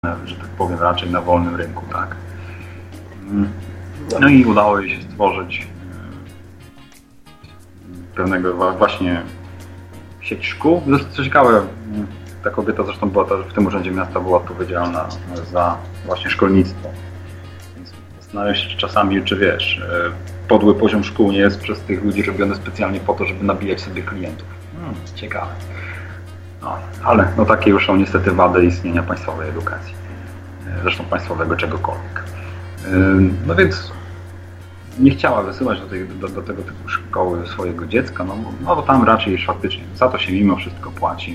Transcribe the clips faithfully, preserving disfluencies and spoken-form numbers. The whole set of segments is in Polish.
że tak powiem, raczej na wolnym rynku, tak? No i udało jej się stworzyć pewnego właśnie sieć szkół. Co ciekawe, ta kobieta zresztą była też w tym urzędzie miasta była odpowiedzialna za właśnie szkolnictwo. Więc zastanawiam się czasami, czy wiesz, podły poziom szkół nie jest przez tych ludzi robiony specjalnie po to, żeby nabijać sobie klientów. Hmm, ciekawe. No, ale no takie już są niestety wady istnienia państwowej edukacji. Zresztą państwowego czegokolwiek. No więc nie chciała wysyłać do, tej, do, do tego typu szkoły swojego dziecka, no, no bo tam raczej już faktycznie za to się mimo wszystko płaci.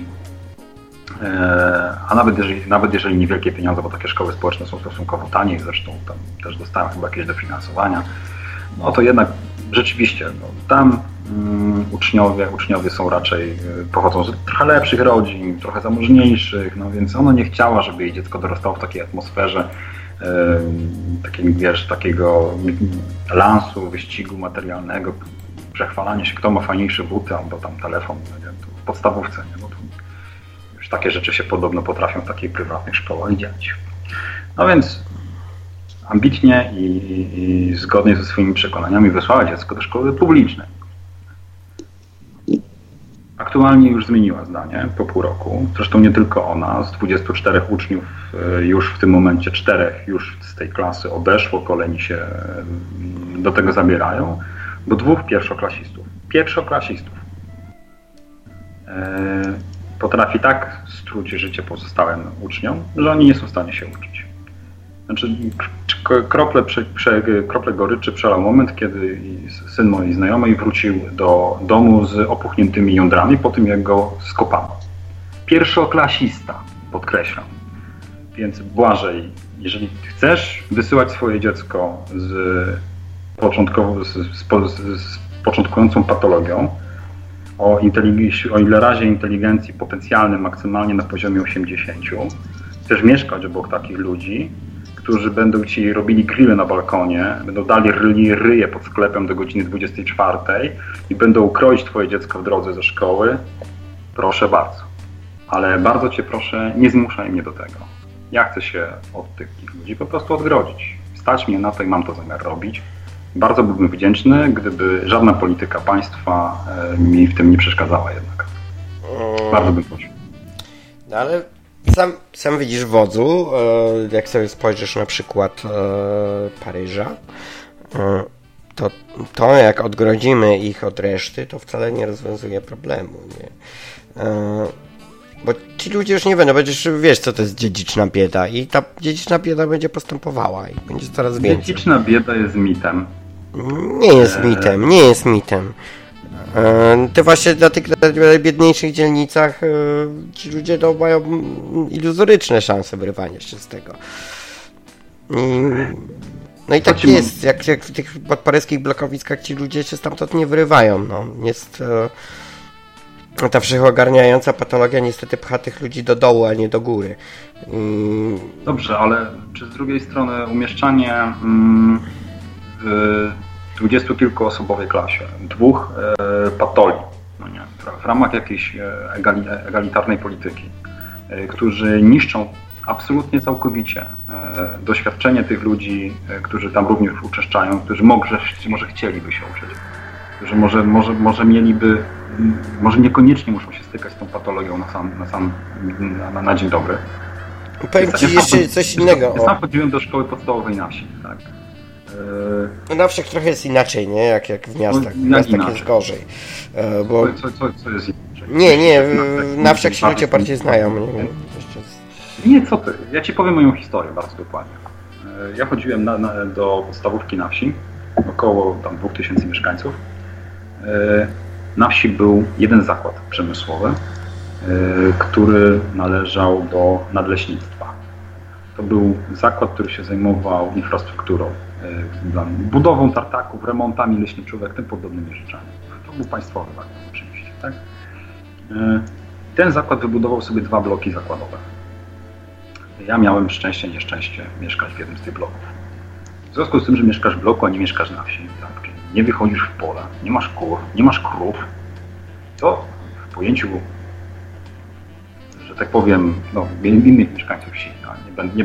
A nawet jeżeli, nawet jeżeli niewielkie pieniądze, bo takie szkoły społeczne są stosunkowo tanie, zresztą tam też dostałem chyba jakieś dofinansowania, no to jednak rzeczywiście no, tam um, uczniowie, uczniowie są raczej, pochodzą z trochę lepszych rodzin, trochę zamożniejszych, no więc ona nie chciała, żeby jej dziecko dorastało w takiej atmosferze takiego, wiesz, takiego lansu, wyścigu materialnego, przechwalania się, kto ma fajniejsze buty, albo tam telefon, nie wiem, w podstawówce, nie? Bo to już takie rzeczy się podobno potrafią w takiej prywatnych szkołach dziać. No więc ambitnie i, i, i zgodnie ze swoimi przekonaniami wysłała dziecko do szkoły publicznej. Aktualnie już zmieniła zdanie po pół roku. Zresztą nie tylko ona. Z dwudziestu czterech uczniów już w tym momencie czterech już z tej klasy odeszło. Kolejni się do tego zabierają. Do dwóch pierwszoklasistów. Pierwszoklasistów. Potrafi tak struć życie pozostałym uczniom, że oni nie są w stanie się uczyć. Znaczy, krople, prze, prze, krople goryczy przelał moment, kiedy syn mojej znajomej wrócił do domu z opuchniętymi jądrami po tym, jak go skopano. Pierwszoklasista, podkreślam. Więc Błażej, jeżeli chcesz wysyłać swoje dziecko z, początkowo, z, z, z początkującą patologią, o, o ile razie inteligencji potencjalnym maksymalnie na poziomie osiemdziesięciu, chcesz mieszkać obok takich ludzi, którzy będą ci robili grille na balkonie, będą dali ryli ryje pod sklepem do godziny dwudziestej czwartej i będą kroić twoje dziecko w drodze ze szkoły, proszę bardzo. Ale bardzo cię proszę, nie zmuszaj mnie do tego. Ja chcę się od tych ludzi po prostu odgrodzić. Stać mnie na to i mam to zamiar robić. Bardzo byłbym wdzięczny, gdyby żadna polityka państwa mi w tym nie przeszkadzała jednak. Bardzo bym prosił. No ale sam, sam widzisz, wodzu, jak sobie spojrzysz na przykład Paryża, to, to jak odgrodzimy ich od reszty, to wcale nie rozwiązuje problemu, nie? Bo ci ludzie już nie będą, będziesz, wiesz, co to jest dziedziczna bieda i ta dziedziczna bieda będzie postępowała i będzie coraz więcej. Dziedziczna bieda jest mitem. Nie jest mitem, nie jest mitem. Te właśnie na tych najbiedniejszych dzielnicach ci ludzie to mają iluzoryczne szanse wyrywania się z tego. I, no i tak jest, jak, jak w tych podparyskich blokowiskach ci ludzie się stamtąd nie wyrywają. No. Jest ta wszechogarniająca patologia niestety pcha tych ludzi do dołu, a nie do góry. I... Dobrze, ale czy z drugiej strony umieszczanie mm, w dwudziestokilkuosobowej klasie dwóch e, patoli, no nie, w, w ramach jakiejś egali, egalitarnej polityki, e, którzy niszczą absolutnie całkowicie e, doświadczenie tych ludzi, e, którzy tam również uczęszczają, którzy może, może chcieliby się uczyć, którzy może, może, może mieliby, może niekoniecznie muszą się stykać z tą patologią na sam, na, sam, na, na dzień dobry. Powiem Ci jeszcze sam, coś innego. Ja sam chodziłem do szkoły podstawowej na wsi, tak. No na wsiach trochę jest inaczej, nie? Jak, jak w miastach. W miastach jest gorzej. Bo... Co, co, co jest inaczej? Nie, nie, na wsiach się ludzie bardziej znają. Nie, wiem, nie, co ty? Ja Ci powiem moją historię bardzo dokładnie. Ja chodziłem na, na, do podstawówki na wsi, około tam dwóch tysięcy mieszkańców. Na wsi był jeden zakład przemysłowy, który należał do nadleśnictwa. To był zakład, który się zajmował infrastrukturą, budową tartaków, remontami leśniczówek, tym podobnymi rzeczami. To był państwowy zakład oczywiście. Tak? Ten zakład wybudował sobie dwa bloki zakładowe. Ja miałem szczęście, nieszczęście mieszkać w jednym z tych bloków. W związku z tym, że mieszkasz w bloku, a nie mieszkasz na wsi, tak? Czyli nie wychodzisz w pole, nie masz kur, nie masz krów, to w pojęciu, że tak powiem, no, innych mieszkańców wsi. No, nie, nie